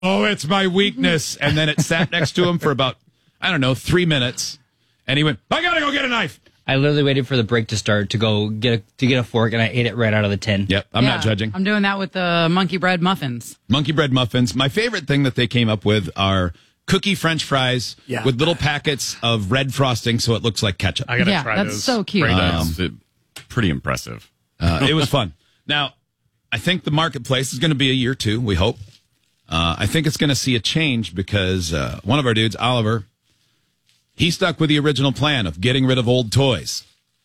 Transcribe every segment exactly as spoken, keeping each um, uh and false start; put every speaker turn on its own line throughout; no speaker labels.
oh, it's my weakness. And then it sat next to him for about, I don't know, three minutes. And he went, I got to go get a knife.
I literally waited for the break to start to go get a, to get a fork, and I ate it right out of the tin.
Yep, I'm
Yeah,
not judging.
I'm doing that with the monkey bread muffins.
Monkey bread muffins. My favorite thing that they came up with are cookie French fries
Yeah.
with little packets of red frosting so it looks like ketchup.
I gotta
Yeah,
try
that's
those.
so cute.
Right now.
That's uh, pretty impressive.
Uh, it was fun. Now, I think the marketplace is going to be a year two, we hope. Uh, I think it's going to see a change because uh, one of our dudes, Oliver, he stuck with the original plan of getting rid of old toys.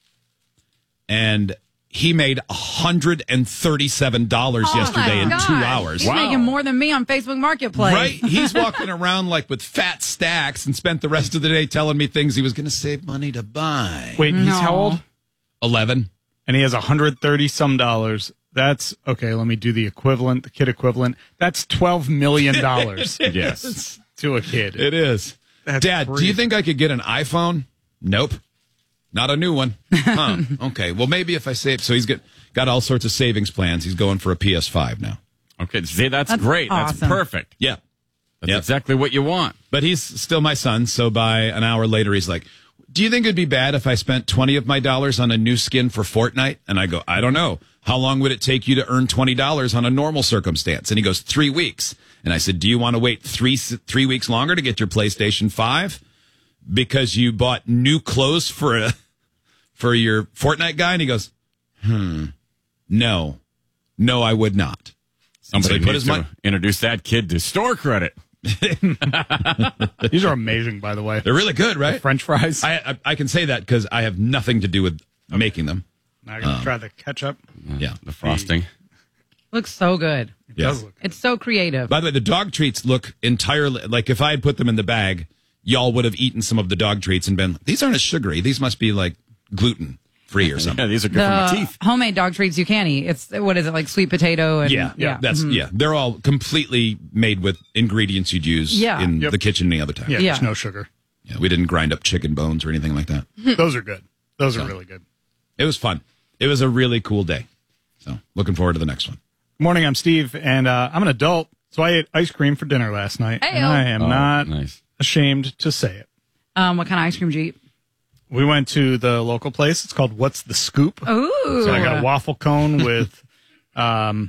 And he made one hundred thirty-seven dollars
Oh
yesterday
my
in
gosh.
two hours.
He's making more than me on Facebook Marketplace.
Right? He's walking around like with fat stacks and spent the rest of the day telling me things he was going to save money to buy.
Wait, he's
No.
how old?
eleven.
And he has one hundred thirty some dollars. That's okay. Let me do the equivalent, the kid equivalent. That's twelve million dollars
Yes.
to a kid.
It is.
That's
Dad, do you
crazy.
think I could get an iPhone? Nope. Not a new one. Huh. Okay. Well, maybe if I save. So he's got, got all sorts of savings plans. He's going for a P S five now.
Okay, see, that's,
That's
great.
awesome.
That's perfect.
Yeah.
That's
Yep.
exactly what you want.
But he's still my son. So by an hour later, he's like, do you think it'd be bad if I spent twenty of my dollars on a new skin for Fortnite? And I go, I don't know. How long would it take you to earn twenty dollars on a normal circumstance? And he goes, three weeks. And I said, do you want to wait three, three weeks longer to get your PlayStation five? Because you bought new clothes for a, for your Fortnite guy? And he goes, hmm, no, no, I would not.
Somebody
So he put
needs
his
to
mon-
introduce that kid to store credit.
These are amazing, by the way.
They're really good, right?
French fries.
I, I, I can say that because I have nothing to do with making them.
I'm gonna try the ketchup.
Yeah.
The frosting.
Looks so good.
It
Yeah.
does look.
It's so creative.
By the way, the dog treats look entirely like if I had put them in the bag, y'all would have eaten some of the dog treats and been, these aren't as sugary. These must be like gluten free or something.
Yeah, these are good for my
The
teeth.
homemade dog treats you can eat. It's what is it like sweet potato and
Yeah,
yeah.
That's yeah. They're all completely made with ingredients you'd use
Yeah.
in
Yep.
the kitchen any other time.
Yeah,
Yeah.
there's no sugar.
Yeah, we didn't grind up chicken bones or anything like that.
Those are good. Those are really good.
It was fun. It was a really cool day. So looking forward to the next one.
Morning, I'm Steve, and uh, I'm an adult, so I ate ice cream for dinner last night.
Hey-o.
And I am
Oh,
not
nice.
ashamed to say it.
Um, what kind of ice cream do you eat?
We went to the local place. It's called What's the Scoop?
Ooh.
So I got a waffle cone with um,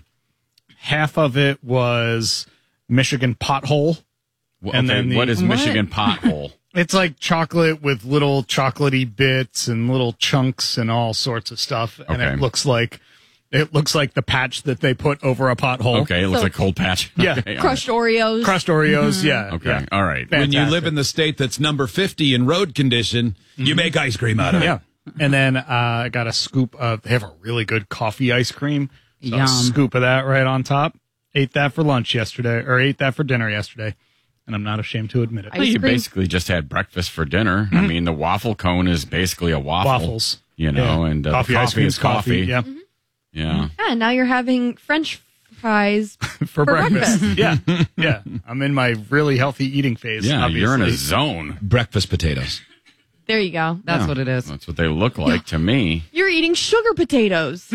half of it was Michigan pothole.
Well,
And
okay,
then the-
what is
What?
Michigan pothole?
It's like chocolate with little chocolatey bits and little chunks and all sorts of stuff. And
Okay.
it looks like it looks like the patch that they put over a pothole.
Okay, it looks
So-
like cold patch.
Yeah.
Okay, all
Crushed Oreos.
Crushed Oreos, yeah.
Okay,
yeah.
all right.
When you
Fantastic.
live in the state that's number fifty in road condition, you make ice cream out of it.
Yeah. And then uh, I got a scoop of, they have a really good coffee ice cream. So a
Yum.
scoop of that right on top. Ate that for lunch yesterday, or ate that for dinner yesterday. And I'm not ashamed to admit it.
Well, you
cream.
basically just had breakfast for dinner. I mean, the waffle cone is basically a waffle.
Waffles.
You know,
Yeah.
and uh,
coffee,
the
ice
coffee
cream
is coffee.
Yeah.
Yeah.
Yeah, now you're having French fries.
For, breakfast.
breakfast.
yeah. Yeah. I'm in my really healthy eating phase.
Yeah,
obviously.
you're in a zone.
Breakfast potatoes.
There you go.
That's
Yeah.
what it is.
That's what they look like to me.
You're eating sugar potatoes.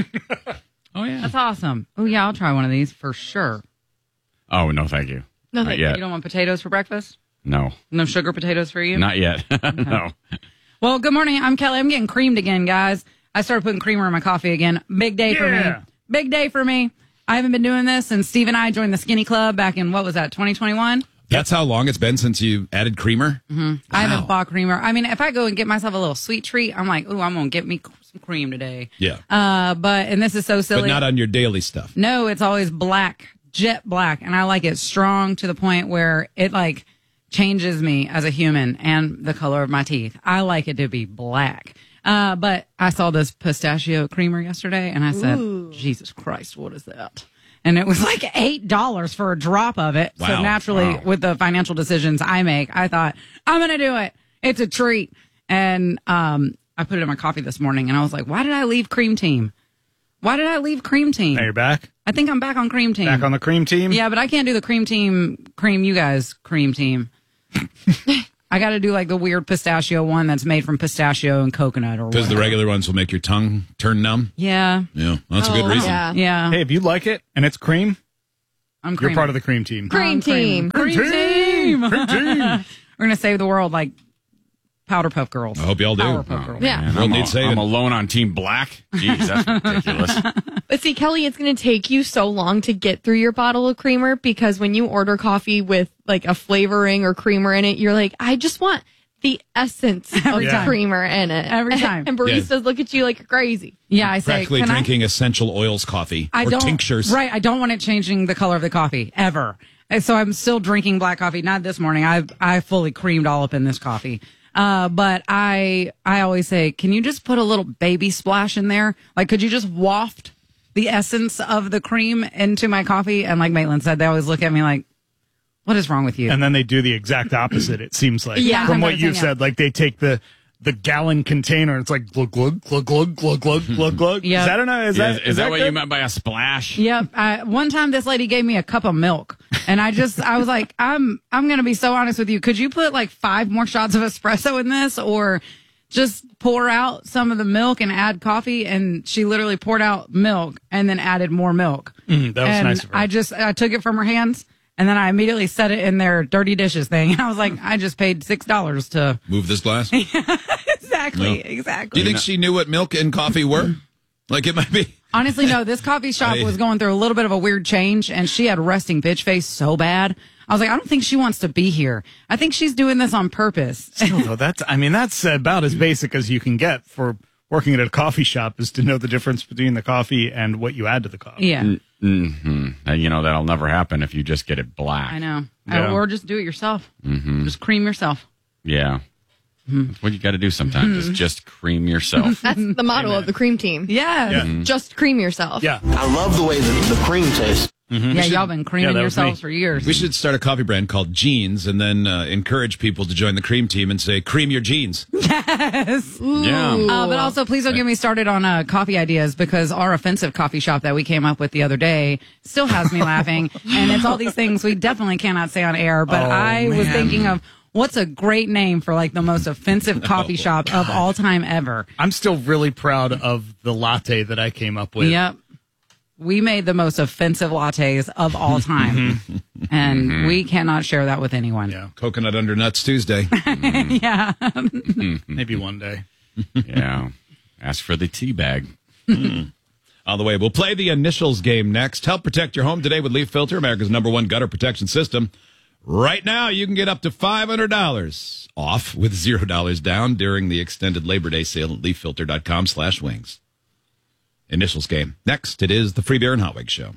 Oh, yeah.
That's awesome. Oh yeah, I'll try one of these for sure.
Oh, no, thank you.
No,
Not
thank
yet.
You don't want potatoes for breakfast?
No,
No sugar potatoes for you?
not yet. No.
Well, good morning. I'm Kelly. I'm getting creamed again, guys. I started putting creamer in my coffee again. Big day for
Yeah.
me. Big day for me. I haven't been doing this since Steve and I joined the Skinny Club back in, what was that, twenty twenty-one?
That's how long it's been since you added creamer?
I haven't bought creamer. I mean, if I go and get myself a little sweet treat, I'm like, ooh, I'm going to get me some cream today.
Yeah.
Uh, but, and this is so silly.
But not on your daily stuff.
No, it's always black, jet black. And I like it strong to the point where it like changes me as a human and the color of my teeth. I like it to be black. Uh, but I saw this pistachio creamer yesterday and I said, Jesus Christ, what is that? And it was like eight dollars for a drop of it. So
Wow.
naturally,
Wow.
with the financial decisions I make, I thought, I'm going to do it. It's a treat. And um, I put it in my coffee this morning and I was like, why did I leave Cream Team? Why did I leave Cream Team?
Now you're back.
I think I'm back on Cream Team.
Back on the cream team.
Yeah, but I can't do the Cream Team, cream you guys, Cream Team. I got to do like the weird pistachio one that's made from pistachio and coconut or
Because the
whatever.
regular ones will make your tongue turn numb.
Yeah,
Yeah, that's a good
Oh,
reason.
Yeah.
yeah.
Hey, if you like it and it's cream,
I'm
You're
creaming.
part of the cream team.
Cream
I'm
team.
creaming. Cream team.
Cream team.
We're gonna save the world like Powder Puff Girls.
I hope y'all do.
Power Puff Girls.
Yeah.
Man,
World
I'm,
needs
a-
saving.
I'm alone on Team Black. Jeez, that's ridiculous.
But see, Kelly, it's going to take you so long to get through your bottle of creamer because when you order coffee with like a flavoring or creamer in it, you're like, I just want the essence of
time.
creamer in it.
Every time.
And baristas look at you like you're crazy.
Yeah, I say
Practically
can I-
drinking essential oils coffee
I
or
don't,
tinctures.
Right. I don't want it changing the color of the coffee ever. And so I'm still drinking black coffee. Not this morning. I I fully creamed all up in this coffee. Uh, but I I always say, can you just put a little baby splash in there? Like, could you just waft the essence of the cream into my coffee? And like Maitland said, they always look at me like, what is wrong with you?
And then they do the exact opposite, it seems like.
Yeah.
From
I'm
what
gonna
you
say, yeah.
said, like they take the the gallon container and it's like glug glug glug glug glug glug glug glug.
Yeah.
Is that enough? Is
Yeah,
that
is, that, what
good?
you meant by a splash?
Yep. I, one time this lady gave me a cup of milk and I just, I was like, I'm, I'm going to be so honest with you. Could you put like five more shots of espresso in this or just pour out some of the milk and add coffee? And she literally poured out milk and then added more milk.
Mm, that was
and
nice of her.
I just, I took it from her hands and then I immediately set it in their dirty dishes thing. I was like, I just paid six dollars to.
Move this glass.
Exactly.
No.
Exactly.
Do you think she knew what milk and coffee were? Like it might be.
Honestly, no, this coffee shop
I-
was going through a little bit of a weird change and she had resting bitch face so bad. I was like, I don't think she wants to be here. I think she's doing this on purpose.
Still, though, that's I mean that's about as basic as you can get for working at a coffee shop is to know the difference between the coffee and what you add to the coffee.
Yeah,
hmm You know, that'll never happen if you just get it black.
I know.
Yeah.
Or just do it yourself. Just cream yourself.
Yeah. That's what you got to do sometimes is just cream yourself.
That's the motto of the cream team.
Yeah.
Yeah.
Yeah,
Just cream yourself.
Yeah.
I love the way the, the cream tastes.
y'all been creaming
yeah, that was
yourselves
me.
for years.
We should start a coffee brand called Jeans and then uh, encourage people to join the cream team and say, cream your jeans.
Yes.
Yeah.
Uh, but also, please don't get me started on uh, coffee ideas because our offensive coffee shop that we came up with the other day still has me laughing. And it's all these things we definitely cannot say on air. But
Oh,
I was
man.
thinking of what's a great name for like the most offensive coffee shop of all time ever.
I'm still really proud of the latte that I came up with.
Yep. We made the most offensive lattes of all time. And we cannot share that with anyone.
Yeah.
Coconut under nuts Tuesday.
Yeah.
Maybe one day.
Yeah. Ask for the tea bag.
On the way, we'll play the initials game next. Help protect your home today with Leaf Filter, America's number one gutter protection system. Right now, you can get up to five hundred dollars off with zero dollars down during the extended Labor Day sale at leaffilter.com slash wings. Initials game. Next, it is the Free Beer and Hot Wings Show.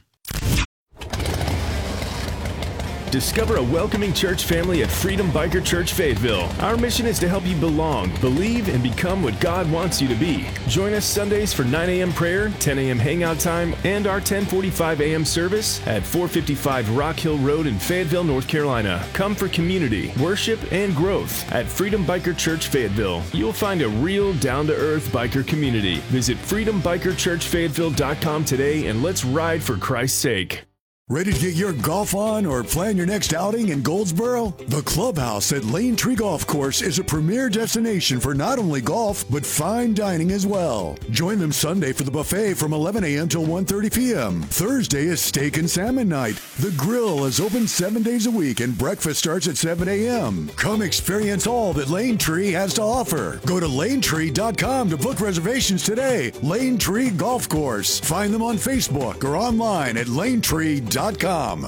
Discover a welcoming church family at Freedom Biker Church Fayetteville. Our mission is to help you belong, believe, and become what God wants you to be. Join us Sundays for nine a.m. prayer, ten a.m. hangout time, and our ten forty-five a.m. service at four fifty-five Rock Hill Road in Fayetteville, North Carolina. Come for community, worship, and growth at Freedom Biker Church Fayetteville. You'll find a real down-to-earth biker community. Visit freedom biker church fayetteville dot com today and let's ride for Christ's sake.
Ready to get your golf on or plan your next outing in Goldsboro? The Clubhouse at Lane Tree Golf Course is a premier destination for not only golf, but fine dining as well. Join them Sunday for the buffet from eleven a.m. till one thirty p.m. Thursday is steak and salmon night. The grill is open seven days a week and breakfast starts at seven a.m. Come experience all that Lane Tree has to offer. Go to lane tree dot com to book reservations today. Lane Tree Golf Course. Find them on Facebook or online at lane tree dot com.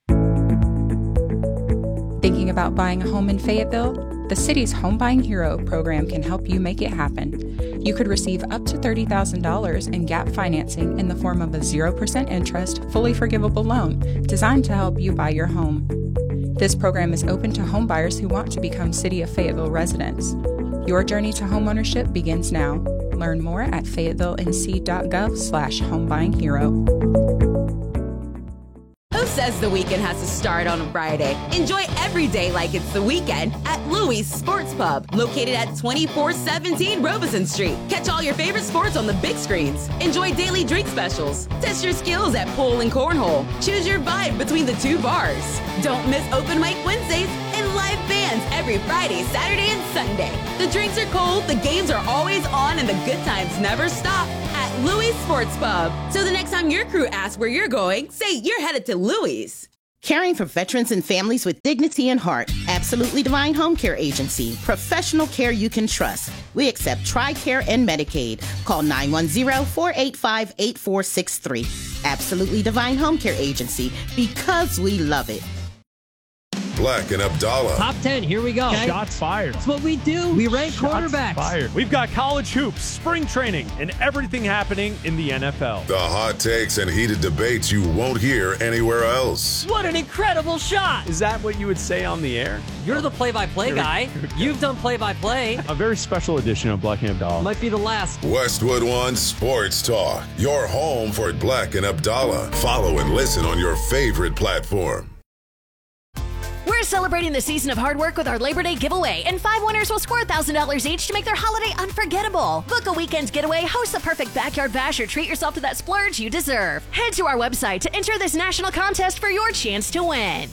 Thinking about buying a home in Fayetteville? The city's Home Buying Hero program can help you make it happen. You could receive up to thirty thousand dollars in gap financing in the form of a zero percent interest, fully forgivable loan designed to help you buy your home. This program is open to home buyers who want to become City of Fayetteville residents. Your journey to homeownership begins now. Learn more at fayetteville.nc.gov slash homebuyinghero.
Who says the weekend has to start on a Friday? Enjoy every day like it's the weekend at Louis Sports Pub, located at twenty-four seventeen Robeson Street. Catch all your favorite sports on the big screens. Enjoy daily drink specials. Test your skills at pool and cornhole. Choose your vibe between the two bars. Don't miss open mic Wednesdays and live bands every Friday, Saturday, and Sunday. The drinks are cold, the games are always on, and the good times never stop at Louis Sports Pub. So the next time your crew asks where you're going, say you're headed to Louis. Louis.
Caring for veterans and families with dignity and heart. Absolutely Divine Home Care Agency. Professional care you can trust. We accept TRICARE and Medicaid. Call nine one zero, four eight five, eight four six three. Absolutely Divine Home Care Agency, because we love it.
Black and Abdallah.
Top ten, here we go.
Okay. Shots fired.
That's what we do. We rank
Shots
quarterbacks.
Fired. We've got college hoops, spring training, and everything happening in the N F L.
The hot takes and heated debates you won't hear anywhere else.
What an incredible shot.
Is that what you would say on the air?
You're the play-by-play guy. You've done play-by-play.
A very special edition of Black and Abdallah.
Might be the last.
Westwood One Sports Talk. Your home for Black and Abdallah. Follow and listen on your favorite platform.
We're celebrating the season of hard work with our Labor Day giveaway, and five winners will score one thousand dollars each to make their holiday unforgettable. Book a weekend getaway, host the perfect backyard bash, or treat yourself to that splurge you deserve. Head to our website to enter this national contest for your chance to win.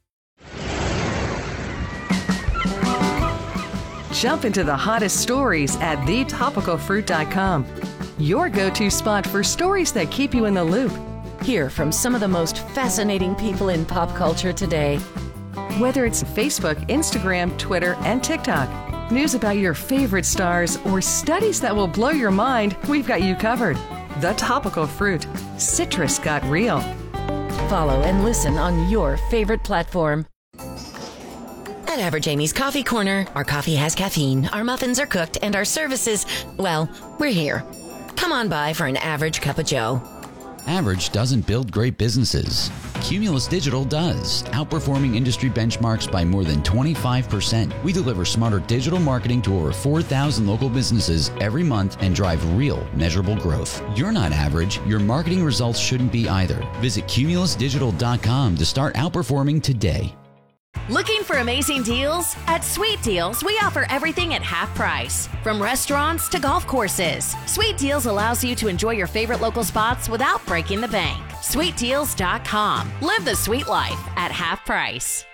Jump into the hottest stories at the topical fruit dot com. Your go-to spot for stories that keep you in the loop.
Hear from some of the most fascinating people in pop culture today.
Whether it's Facebook, Instagram, Twitter, and TikTok, news about your favorite stars, or studies that will blow your mind, we've got you covered. The Topical Fruit. Citrus got real.
Follow and listen on your favorite platform.
At Average Amy's Coffee Corner, our coffee has caffeine, our muffins are cooked, and our services, well, we're here. Come on by for an average cup of joe.
Average doesn't build great businesses. Cumulus Digital does, outperforming industry benchmarks by more than twenty-five percent. We deliver smarter digital marketing to over four thousand local businesses every month and drive real, measurable growth. You're not average. Your marketing results shouldn't be either. Visit cumulus digital dot com to start outperforming today.
Looking for amazing deals? At Sweet Deals, we offer everything at half price. From restaurants to golf courses, Sweet Deals allows you to enjoy your favorite local spots without breaking the bank. sweet deals dot com. Live the sweet life at half price.